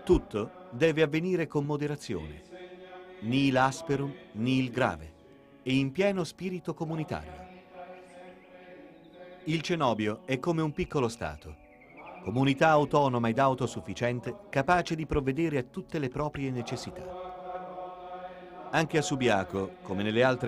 Tutto deve avvenire con moderazione, ni l'asperum ni il grave, e in pieno spirito comunitario. Il cenobio è come un piccolo Stato, comunità autonoma ed autosufficiente, capace di provvedere a tutte le proprie necessità. Anche a Subiaco, come nelle altre